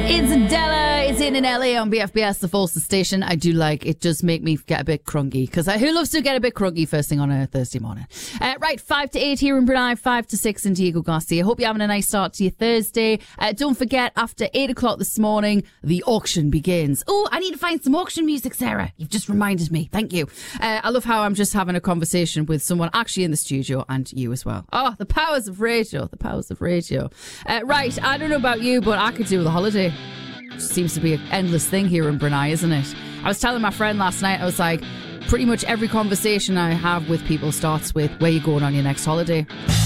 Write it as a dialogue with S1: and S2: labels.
S1: It's Adela. It's in LA on BFBS, the Folster station. I do like it. Does make me get a bit crunky because who loves to get a bit crunky first thing on a Thursday morning? Right, 5 to 8 here in Brunei, 5 to 6 in Diego Garcia. Hope you're having a nice start to your Thursday. Don't forget, after 8 o'clock this morning, the auction begins. Oh, I need to find some auction music, Sarah. You've just reminded me. Thank you. I love how I'm just having a conversation with someone actually in the studio and you as well. Oh, the powers of radio. The powers of radio. Right, I don't know about you, but I could do with a holiday. Seems to be an endless thing here in Brunei, isn't it? I was telling my friend last night, I was like, pretty much every conversation I have with people starts with, where you going on your next holiday?